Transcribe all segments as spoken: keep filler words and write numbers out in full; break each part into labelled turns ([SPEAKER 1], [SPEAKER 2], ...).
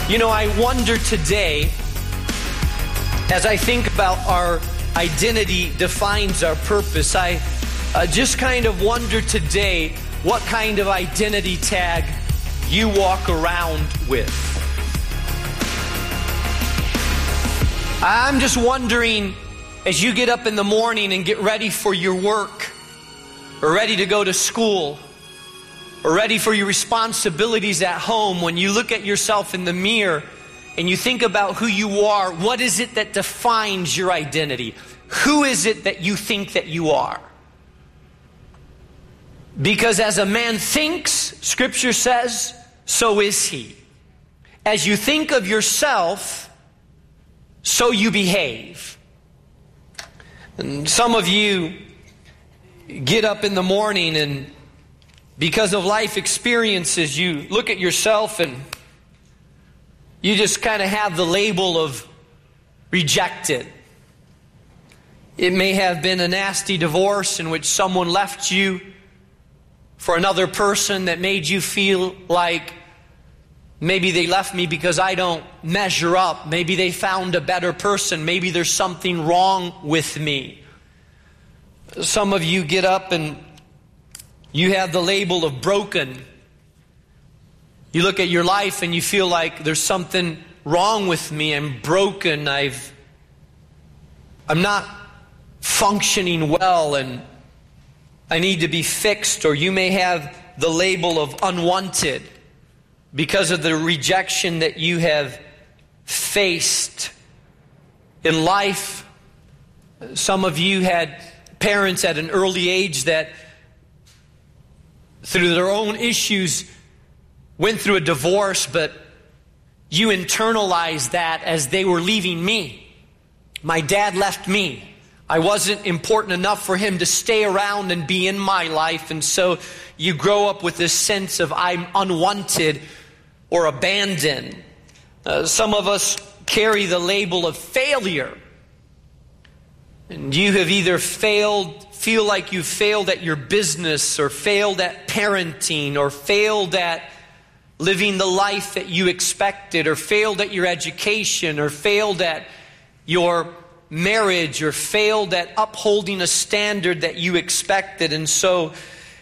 [SPEAKER 1] You know, I wonder today, as I think about our identity defines our purpose, I uh, just kind of wonder today what kind of identity tag you walk around with. I'm just wondering, as you get up in the morning and get ready for your work, or ready to go to school, or ready for your responsibilities at home, when you look at yourself in the mirror and you think about who you are, what is it that defines your identity? Who is it that you think that you are? Because as a man thinks, Scripture says, so is he. As you think of yourself, so you behave. And some of you get up in the morning and because of life experiences, you look at yourself and you just kind of have the label of rejected. It may have been a nasty divorce in which someone left you for another person that made you feel like maybe they left me because I don't measure up. Maybe they found a better person. Maybe there's something wrong with me. Some of you get up and you have the label of broken. You look at your life and you feel like there's something wrong with me. I'm broken. I've, I'm not functioning well and I need to be fixed. Or you may have the label of unwanted because of the rejection that you have faced in life. Some of you had parents at an early age that through their own issues went through a divorce, but you internalized that as they were leaving me. My dad left me. I wasn't important enough for him to stay around and be in my life, and so you grow up with this sense of I'm unwanted or abandoned. Uh, some of us carry the label of failure. And you have either failed, feel like you failed at your business, or failed at parenting, or failed at living the life that you expected, or failed at your education, or failed at your marriage, or failed at upholding a standard that you expected. And so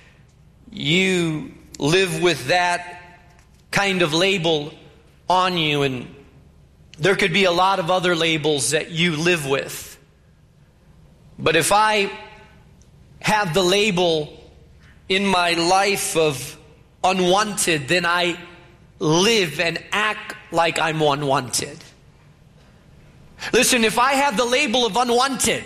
[SPEAKER 1] you live with that kind of label on you. And there could be a lot of other labels that you live with. But if I have the label in my life of unwanted, then I live and act like I'm unwanted. Listen, if I have the label of unwanted,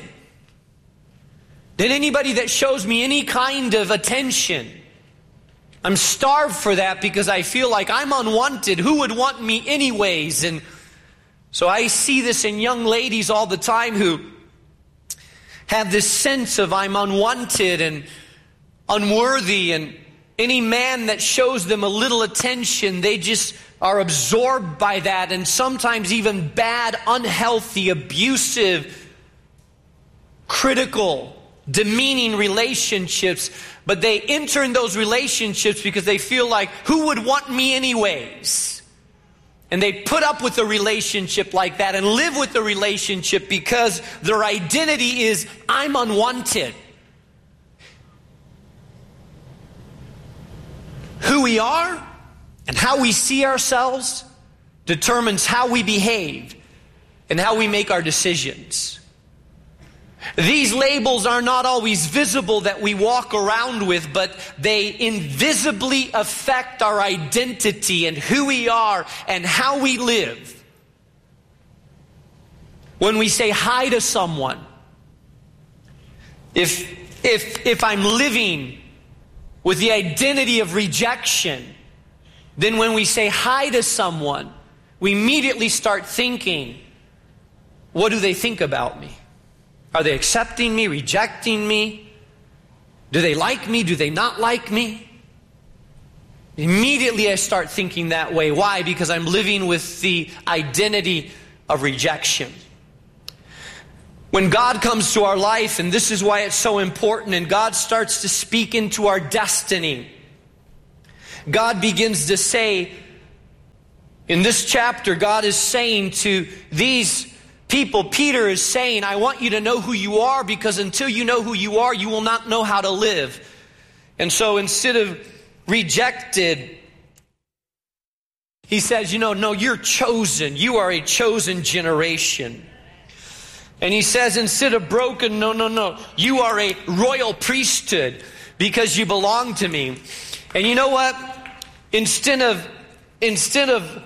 [SPEAKER 1] then anybody that shows me any kind of attention, I'm starved for that because I feel like I'm unwanted. Who would want me anyways? And so I see this in young ladies all the time who have this sense of I'm unwanted and unworthy, and any man that shows them a little attention, they just are absorbed by that, and sometimes even bad, unhealthy, abusive, critical, demeaning relationships. But they enter in those relationships because they feel like, who would want me anyways? And they put up with a relationship like that and live with the relationship because their identity is, I'm unwanted. Who we are and how we see ourselves determines how we behave and how we make our decisions. These labels are not always visible that we walk around with, but they invisibly affect our identity and who we are and how we live. When we say hi to someone, if, if, if I'm living with the identity of rejection, then when we say hi to someone, we immediately start thinking, what do they think about me? Are they accepting me, rejecting me? Do they like me? Do they not like me? Immediately I start thinking that way. Why? Because I'm living with the identity of rejection. When God comes to our life, and this is why it's so important, and God starts to speak into our destiny, God begins to say, In this chapter, God is saying to these people, Peter is saying, I want you to know who you are, because until you know who you are, you will not know how to live. And so instead of rejected, he says, you know, no, you're chosen. You are a chosen generation. And he says, instead of broken, no, no, no, you are a royal priesthood because you belong to me. And you know what? Instead of, instead of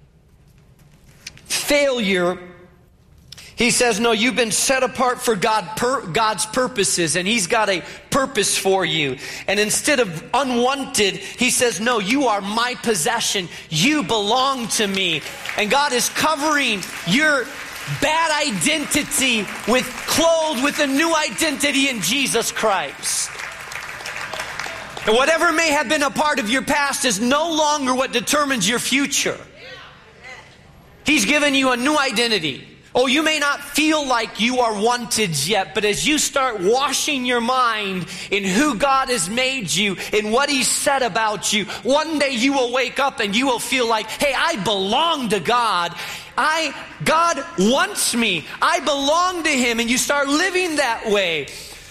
[SPEAKER 1] failure, he says, no, you've been set apart for God, per, God's purposes, and he's got a purpose for you. And instead of unwanted, he says, no, you are my possession. You belong to me. And God is covering your bad identity with, clothed with a new identity in Jesus Christ. And whatever may have been a part of your past is no longer what determines your future. He's given you a new identity. Oh, you may not feel like you are wanted yet, but as you start washing your mind in who God has made you, in what He said about you, one day you will wake up and you will feel like, hey, I belong to God. I, God wants me. I belong to Him, and you start living that way.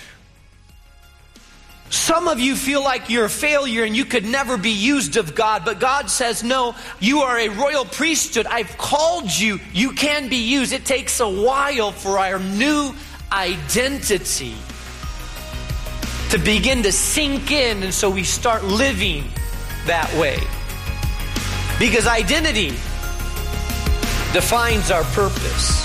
[SPEAKER 1] Some of you feel like you're a failure and you could never be used of God, but God says, no, you are a royal priesthood. I've called you. You can be used. It takes a while for our new identity to begin to sink in, and so we start living that way. Because identity defines our purpose.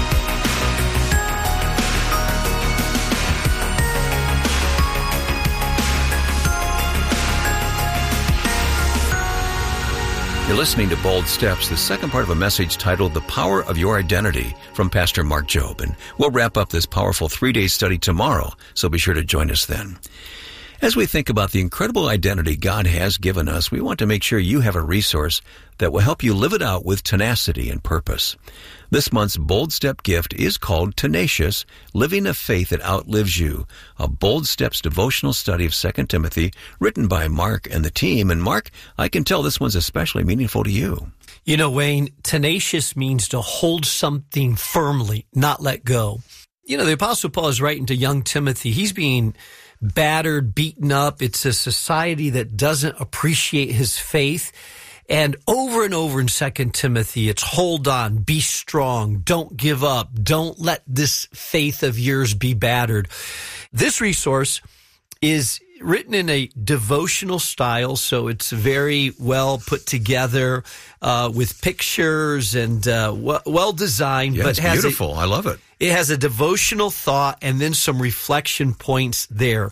[SPEAKER 2] You're listening to Bold Steps, the second part of a message titled The Power of Your Identity from Pastor Mark Jobe. And we'll wrap up this powerful three-day study tomorrow, so be sure to join us then. As we think about the incredible identity God has given us, we want to make sure you have a resource that will help you live it out with tenacity and purpose. This month's Bold Step gift is called Tenacious, Living a Faith That Outlives You, a Bold Steps devotional study of Second Timothy written by Mark and the team. And Mark, I can tell this one's especially meaningful to you.
[SPEAKER 3] You know, Wayne, tenacious means to hold something firmly, not let go. You know, the Apostle Paul is writing to young Timothy. He's being battered, beaten up. It's a society that doesn't appreciate his faith. And over and over in Second Timothy, it's hold on, be strong, don't give up, don't let this faith of yours be battered. This resource is written in a devotional style, so it's very well put together uh, with pictures and uh, w- well designed.
[SPEAKER 2] Yeah,
[SPEAKER 3] but
[SPEAKER 2] it's
[SPEAKER 3] has
[SPEAKER 2] beautiful.
[SPEAKER 3] A,
[SPEAKER 2] I love it.
[SPEAKER 3] It has a devotional thought and then some reflection points there.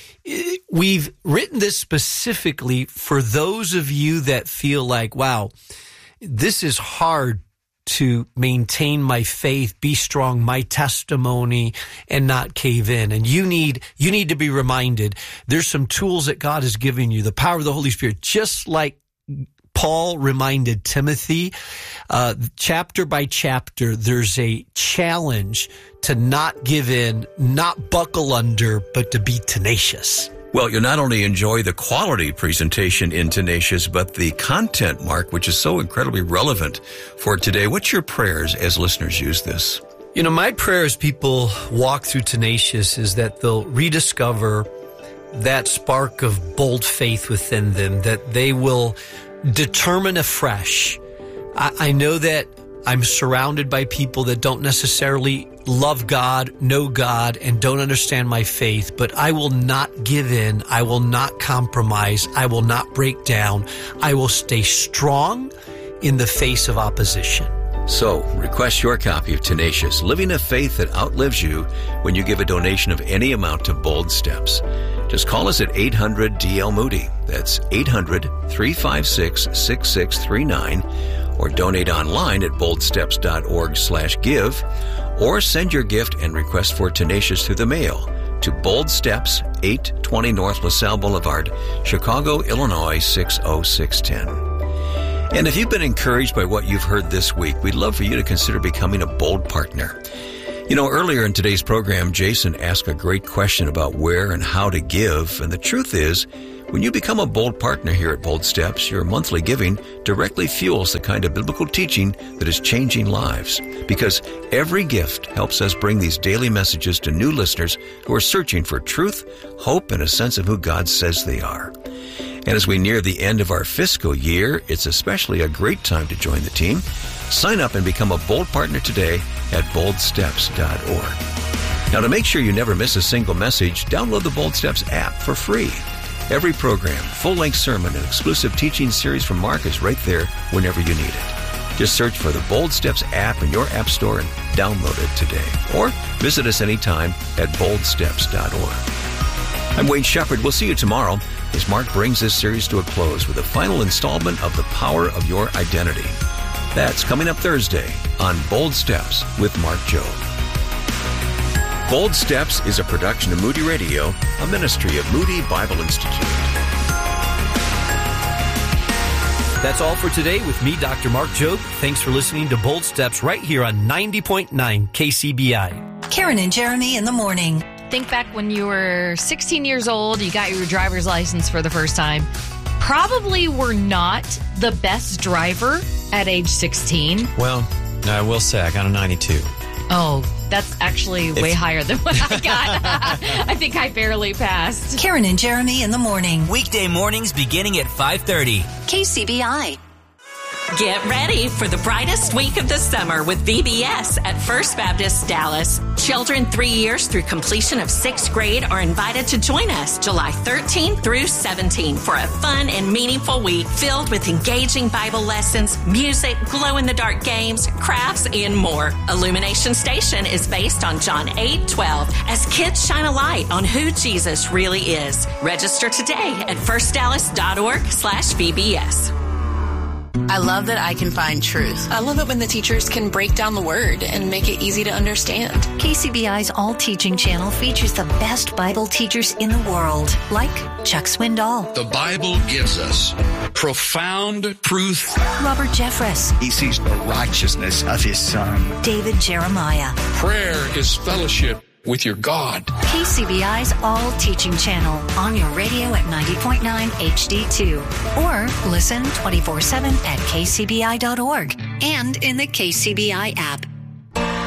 [SPEAKER 3] We've written this specifically for those of you that feel like, wow, this is hard to maintain my faith, be strong, my testimony, and not cave in. And you need, you need to be reminded there's some tools that God has given you, the power of the Holy Spirit, just like Paul reminded Timothy, uh, chapter by chapter, there's a challenge to not give in, not buckle under, but to be tenacious.
[SPEAKER 2] Well, you'll not only enjoy the quality presentation in Tenacious, but the content, Mark, which is so incredibly relevant for today. What's your prayers as listeners use this?
[SPEAKER 3] You know, my prayer as people walk through Tenacious is that they'll rediscover that spark of bold faith within them, that they will determine afresh. I, I know that I'm surrounded by people that don't necessarily love God, know God, and don't understand my faith, but I will not give in. I will not compromise. I will not break down. I will stay strong in the face of opposition.
[SPEAKER 2] So, request your copy of Tenacious, Living a Faith That Outlives You, when you give a donation of any amount to Bold Steps. Just call us at eight hundred D L Moody. That's eight hundred, three five six, six six three nine. Or donate online at boldsteps.org slash give, or send your gift and request for Tenacious through the mail to Bold Steps, eight twenty North LaSalle Boulevard, Chicago, Illinois, six oh six one oh. And if you've been encouraged by what you've heard this week, we'd love for you to consider becoming a Bold partner. You know, earlier in today's program, Jason asked a great question about where and how to give, and the truth is, When you become a Bold partner here at Bold Steps, your monthly giving directly fuels the kind of biblical teaching that is changing lives. Because every gift helps us bring these daily messages to new listeners who are searching for truth, hope, and a sense of who God says they are. And as we near the end of our fiscal year, it's especially a great time to join the team. Sign up and become a Bold partner today at bold steps dot org. Now, to make sure you never miss a single message, download the Bold Steps app for free. Every program, full-length sermon, and exclusive teaching series from Mark is right there whenever you need it. Just search for the Bold Steps app in your app store and download it today. Or visit us anytime at bold steps dot org. I'm Wayne Shepherd. We'll see you tomorrow as Mark brings this series to a close with a final installment of The Power of Your Identity. That's coming up Thursday on Bold Steps with Mark Jobe. Bold Steps is a production of Moody Radio, a ministry of Moody Bible Institute.
[SPEAKER 3] That's all for today with me, Doctor Mark Jobe. Thanks for listening to Bold Steps right here on ninety point nine K C B I.
[SPEAKER 4] Karen and Jeremy in the morning.
[SPEAKER 5] Think back when you were sixteen years old, you got your driver's license for the first time. Probably were not the best driver at age sixteen.
[SPEAKER 6] Well, I will say I got a ninety-two.
[SPEAKER 5] Oh, that's actually way
[SPEAKER 6] It's-
[SPEAKER 5] higher than what I got. I think I barely passed.
[SPEAKER 4] Karen and Jeremy in the morning.
[SPEAKER 7] Weekday mornings beginning at five thirty.
[SPEAKER 4] K C B I.
[SPEAKER 8] Get ready for the brightest week of the summer with V B S at First Baptist Dallas. Children three years through completion of sixth grade are invited to join us July thirteenth through seventeenth for a fun and meaningful week filled with engaging Bible lessons, music, glow-in-the-dark games, crafts, and more. Illumination Station is based on John eight twelve as kids shine a light on who Jesus really is. Register today at first dallas dot org slash V B S.
[SPEAKER 9] I love that I can find truth. I love it when the teachers can break down the word and make it easy to understand.
[SPEAKER 4] K C B I's All Teaching channel features the best Bible teachers in the world, like Chuck Swindoll,
[SPEAKER 10] The Bible gives us profound truth.
[SPEAKER 4] Robert Jeffress,
[SPEAKER 11] He sees the righteousness of His Son.
[SPEAKER 4] David Jeremiah.
[SPEAKER 10] Prayer is fellowship with your God.
[SPEAKER 4] K C B I's All Teaching channel on your radio at ninety point nine H D two. Or listen twenty-four seven at K C B I dot org and in the K C B I app.